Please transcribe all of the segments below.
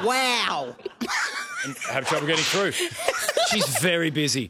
Wow. And have trouble getting through. She's very busy.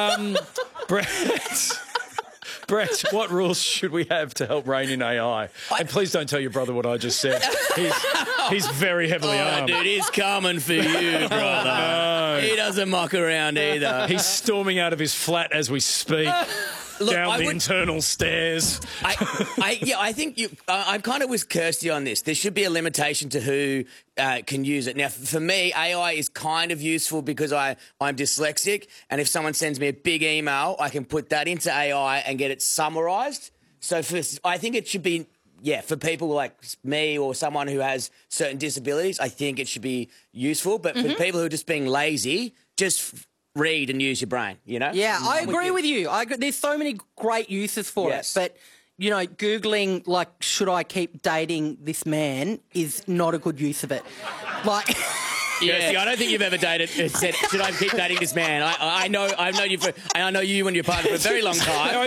Brett, what rules should we have to help rein in AI? And please don't tell your brother what I just said. He's very heavily armed. Dude, he's coming for you, brother. No. He doesn't muck around either. He's storming out of his flat as we speak. Look, down the internal stairs. I think I'm kind of with Kirsty on this. There should be a limitation to who can use it. Now, for me, AI is kind of useful because I'm dyslexic, and if someone sends me a big email, I can put that into AI and get it summarised. So I think it should be, for people like me or someone who has certain disabilities, I think it should be useful. But for people who are just being lazy, just read and use your brain, you know? Yeah, I agree with you. There's so many great uses for it, but, you know, Googling, like, should I keep dating this man is not a good use of it. Like... Yeah, see, I don't think you've ever said, should I keep dating this man? I know you and your partner for a very long time.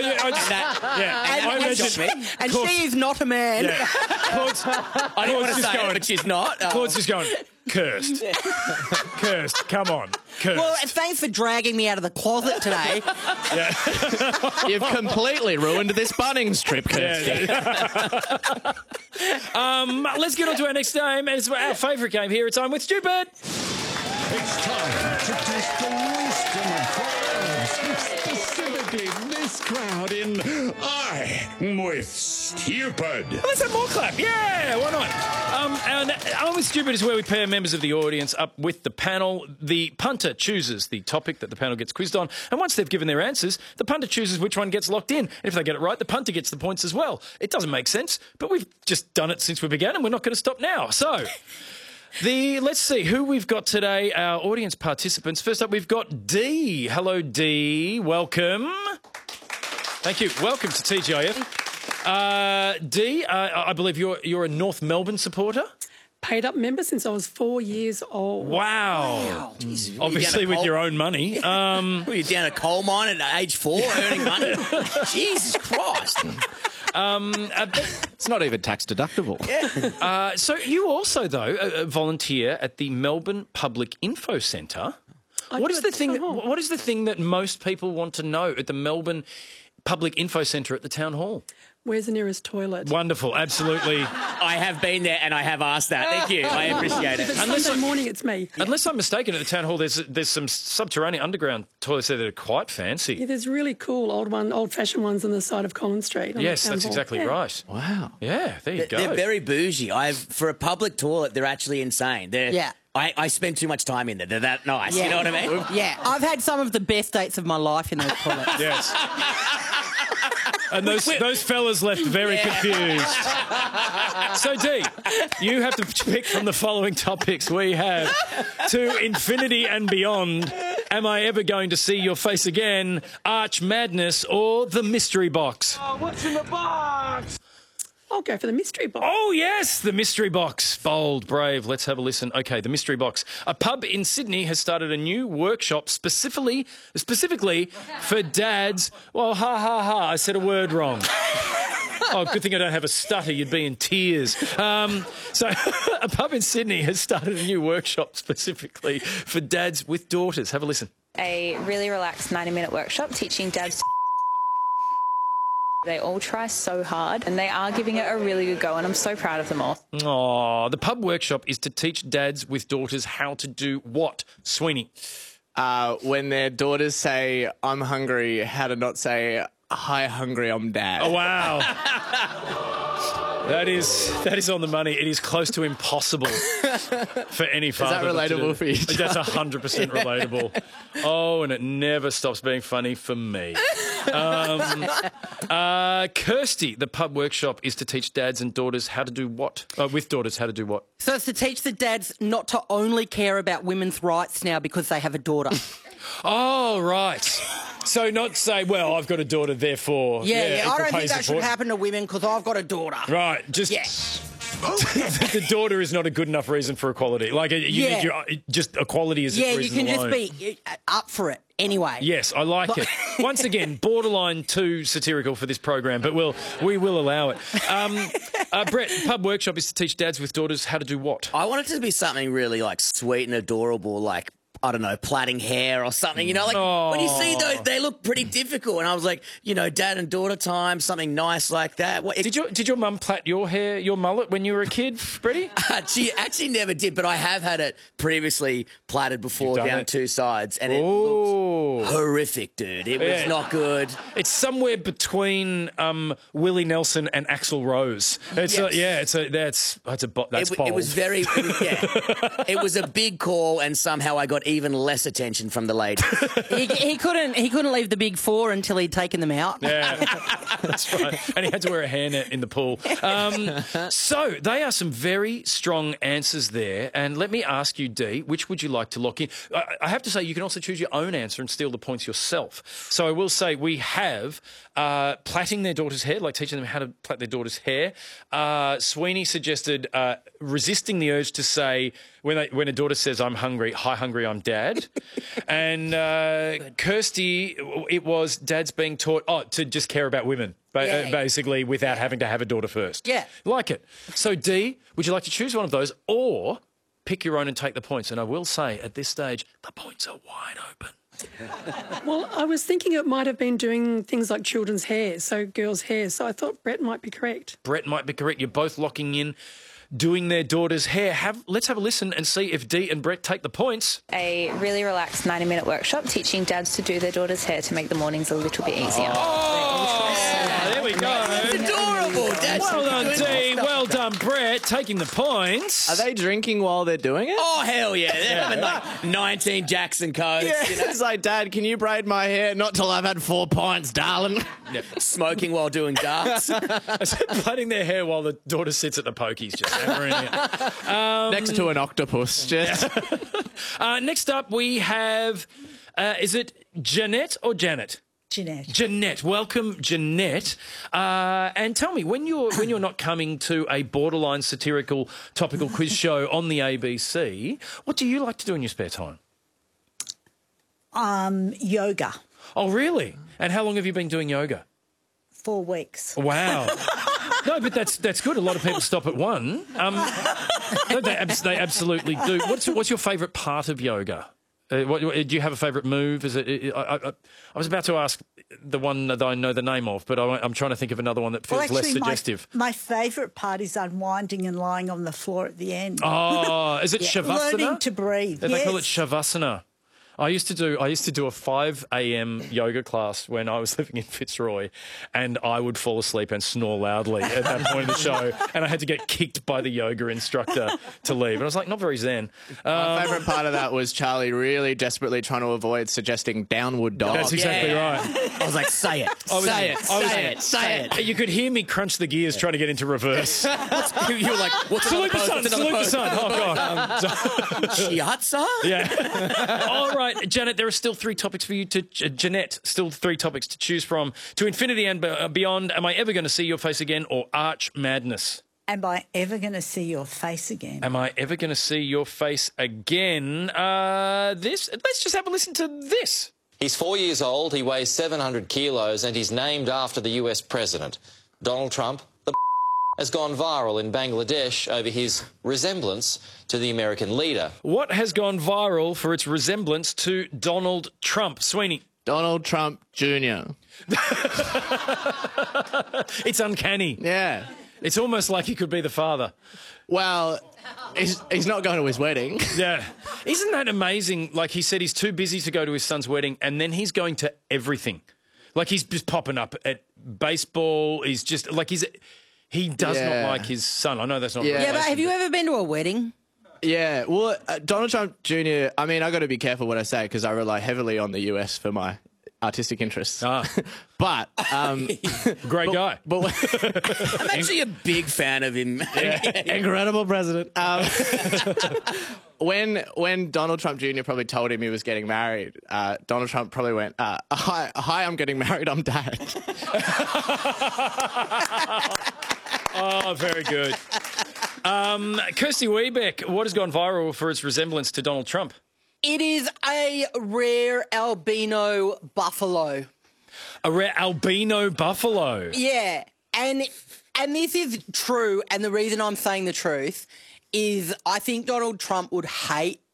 And she is not a man. Yeah. I don't want to say it, but she's not. Claude's just going, Kirst. Kirst, come on. Kirst. Well, thanks for dragging me out of the closet today. You've completely ruined this Bunnings trip, Kirsty. Let's get on to our next game. It's our favourite game here. It's I'm with Stupid. It's time to test the wisdom of crowds, specifically this crowd in I'm with Stupid. Let's have more clap. Yeah, why not? And I'm with Stupid is where we pair members of the audience up with the panel. The punter chooses the topic that the panel gets quizzed on, and once they've given their answers, the punter chooses which one gets locked in. And if they get it right, the punter gets the points as well. It doesn't make sense, but we've just done it since we began, and we're not going to stop now. So... let's see who we've got today, our audience participants. First up, we've got Dee. Hello, Dee. Welcome. Thank you. Welcome to TGIF. Dee, I believe you're a North Melbourne supporter? Paid up member since I was 4 years old. Wow. Jeez, obviously with your own money. Were you down a coal mine at age 4 earning money? Jesus Christ. It's not even tax deductible. Yeah. So you also, though, volunteer at the Melbourne Public Info Centre. What is the thing that most people want to know at the Melbourne Public Info Centre at the Town Hall? Where's the nearest toilet? Wonderful, absolutely. I have been there and I have asked that. Thank you. I appreciate it. Sunday morning, it's me. Unless I'm mistaken, at the Town Hall, there's some subterranean underground toilets there that are quite fancy. Yeah, there's really cool old-fashioned ones on the side of Collins Street. Yes, that's exactly right. Wow. Yeah, there you go. They're very bougie. For a public toilet, they're actually insane. I spend too much time in there. They're that nice. Yeah. You know what I mean? Yeah, I've had some of the best dates of my life in those toilets. Yes. And those fellas left very confused. So, Dee, you have to pick from the following topics we have. To infinity and beyond. Am I ever going to see your face again? Arch Madness or the mystery box? Oh, what's in the box? I'll go for the mystery box. Oh, yes, the mystery box. Bold, brave. Let's have a listen. Okay, the mystery box. A pub in Sydney has started a new workshop specifically for dads. Well, I said a word wrong. Oh, good thing I don't have a stutter. You'd be in tears. So a pub in Sydney has started a new workshop specifically for dads with daughters. Have a listen. A really relaxed 90-minute workshop teaching dads. They all try so hard and they are giving it a really good go, and I'm so proud of them all. Oh, the pub workshop is to teach dads with daughters how to do what, Sweeney? When their daughters say, I'm hungry, how to not say, hi, hungry, I'm dad. Oh, wow. That is on the money. It is close to impossible for any father. Is that relatable for you? That's 100% relatable. Oh, and it never stops being funny for me. Kirsty, the pub workshop is to teach dads and daughters how to do what? With daughters, how to do what? So it's to teach the dads not to only care about women's rights now because they have a daughter. Oh, right. So not say, well, I've got a daughter, therefore... Yeah, I don't think that support. should happen to women because I've got a daughter. Right, just... Yeah. the daughter is not a good enough reason for equality. Like, just equality is Yeah, a you reason can alone. just be up for it anyway. Yes, I like it. Once again, borderline too satirical for this program, but we will allow it. Brett, Pub Workshop is to teach dads with daughters how to do what? I want it to be something really like sweet and adorable, like, I don't know, plaiting hair or something, you know, like when you see those, they look pretty difficult. And I was like, you know, dad and daughter time, something nice like that. Did your mum plait your hair, your mullet, when you were a kid, Bretty? She actually never did, but I have had it previously plaited before down two sides, and it looked horrific, dude. It was not good. It's somewhere between Willie Nelson and Axl Rose. It's that's bold. It was very, it was a big call, and somehow I got even less attention from the lady. he couldn't leave the big four until he'd taken them out. Yeah, that's right. And he had to wear a hairnet in the pool. So they are some very strong answers there. And let me ask you, Dee, which would you like to lock in? I have to say, you can also choose your own answer and steal the points yourself. So I will say we have plaiting their daughter's hair, like teaching them how to plait their daughter's hair. Sweeney suggested resisting the urge to say, when a daughter says, I'm hungry, hi, hungry, I'm dad. And Kirsty, it was dad's being taught to just care about women, basically, without having to have a daughter first. Yeah. Like it. So, Dee, would you like to choose one of those or pick your own and take the points? And I will say, at this stage, the points are wide open. Well, I was thinking it might have been doing things like children's hair, so girls' hair. So I thought Brett might be correct. Brett might be correct. You're both locking in doing their daughter's hair. Let's have a listen and see if Dee and Brett take the points. A really relaxed 90-minute workshop teaching dads to do their daughter's hair to make the mornings a little bit easier. There we go. It's adorable. Well done, Dee. Well done, Brett, taking the points. Are they drinking while they're doing it? Oh, hell yeah. They're having like 19 Jackson codes. Yeah, You know? it's like, Dad, can you braid my hair? Not till I've had 4 pints, darling. Smoking while doing darts. Plaiting their hair while the daughter sits at the pokies, just hammering it. Next to an octopus, just. Next up, we have, is it Jeanette or Janet? Jeanette. Jeanette, welcome, Jeanette. And tell me, when you're not coming to a borderline satirical topical quiz show on the ABC, what do you like to do in your spare time? Yoga. Oh, really? And how long have you been doing yoga? 4 weeks. Wow. No, but that's good. A lot of people stop at 1. No, they absolutely do. What's your favourite part of yoga? Do you have a favourite move? Is it? I was about to ask the one that I know the name of, but I'm trying to think of another one that feels less suggestive. My favourite part is unwinding and lying on the floor at the end. Oh, is it Shavasana? Learning to breathe. They call it Shavasana. I used to do a 5 a.m. yoga class when I was living in Fitzroy, and I would fall asleep and snore loudly at that point of the show, and I had to get kicked by the yoga instructor to leave. And I was like, not very zen. My favourite part of that was Charlie really desperately trying to avoid suggesting downward dog. That's exactly right. I was like, say it. Say it. You could hear me crunch the gears trying to get into reverse. You were like, what's Salute the sun, another salute the pose? sun. Oh, God. Shiatsu? Yeah. All right, Janet, there are still 3 topics for you to... Jeanette, still 3 topics to choose from. To infinity and beyond, am I ever going to see your face again, or Arch Madness? Am I ever going to see your face again? Am I ever going to see your face again? Let's just have a listen to this. He's 4 years old, he weighs 700 kilos, and he's named after the US president. Donald Trump, the has gone viral in Bangladesh over his resemblance to the American leader. What has gone viral for its resemblance to Donald Trump? Sweeney. Donald Trump Jr. It's uncanny. Yeah. It's almost like he could be the father. Well, he's not going to his wedding. Yeah. Isn't that amazing? Like, he said he's too busy to go to his son's wedding, and then he's going to everything. Like, he's just popping up at baseball. He's just, like, he does not like his son. I know that's not... Yeah, but have you ever been to a wedding? Yeah, well, Donald Trump Jr., I mean, I got to be careful what I say because I rely heavily on the US for my artistic interests. But... Great guy. I'm actually a big fan of him. Incredible president. When Donald Trump Jr. probably told him he was getting married, Donald Trump probably went, hi, I'm getting married, I'm dad. Oh, very good. Kirsty Wiebeck, what has gone viral for its resemblance to Donald Trump? It is a rare albino buffalo. A rare albino buffalo? Yeah. And this is true, and the reason I'm saying the truth is I think Donald Trump would hate